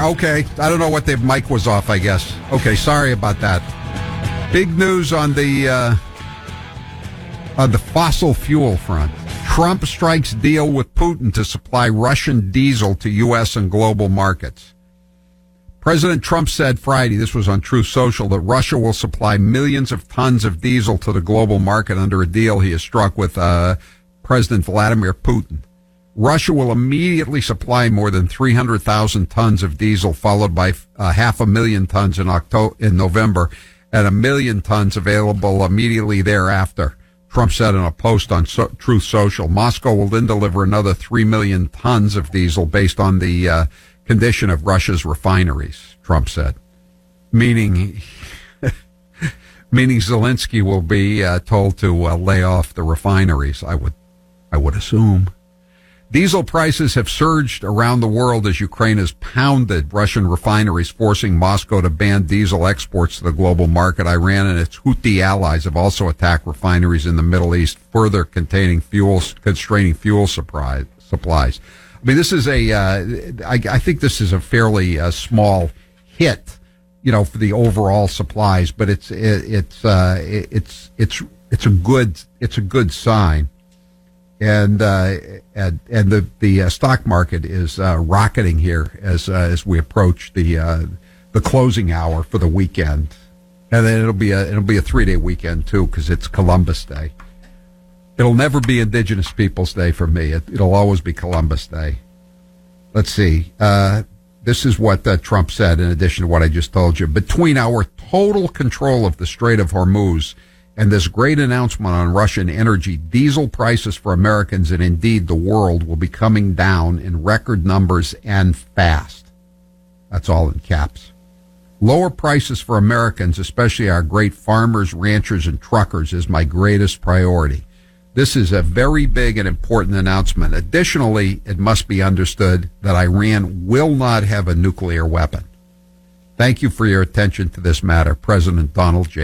Okay. I don't know what the mic was off, I guess. Okay, sorry about that. Big news on the fossil fuel front. Trump strikes deal with Putin to supply Russian diesel to U.S. and global markets. President Trump said Friday, this was on Truth Social, that Russia will supply millions of tons of diesel to the global market under a deal he has struck with President Vladimir Putin. Russia will immediately supply more than 300,000 tons of diesel, followed by 500,000 tons in November, and 1 million tons available immediately thereafter, Trump said in a post on Truth Social. Moscow will then deliver another 3 million tons of diesel based on the condition of Russia's refineries, Trump said. Meaning Zelensky will be told to lay off the refineries, I would assume. Diesel prices have surged around the world as Ukraine has pounded Russian refineries, forcing Moscow to ban diesel exports to the global market. Iran and its Houthi allies have also attacked refineries in the Middle East, further constraining fuel supplies. I mean, this is I think this is a fairly small hit, for the overall supplies, but it's a good sign. And the stock market is rocketing here as we approach the closing hour for the weekend, and then it'll be a 3-day weekend too, because it's Columbus Day. It'll never be Indigenous Peoples Day for me. It'll always be Columbus Day. Let's see. This is what Trump said. In addition to what I just told you, between our total control of the Strait of Hormuz and this great announcement on Russian energy, diesel prices for Americans and indeed the world will be coming down in record numbers and fast. That's all in caps. Lower prices for Americans, especially our great farmers, ranchers, and truckers, is my greatest priority. This is a very big and important announcement. Additionally, it must be understood that Iran will not have a nuclear weapon. Thank you for your attention to this matter. President Donald J.